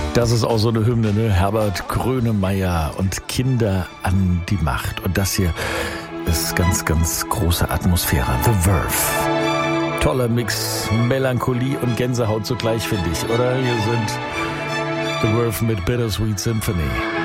Das ist auch so eine Hymne, ne? Herbert Grönemeyer und Kinder an die Macht. Und das hier ist ganz, ganz große Atmosphäre. The Verve. Toller Mix, Melancholie und Gänsehaut zugleich, finde ich, oder? Hier sind The Verve mit Bittersweet Symphony.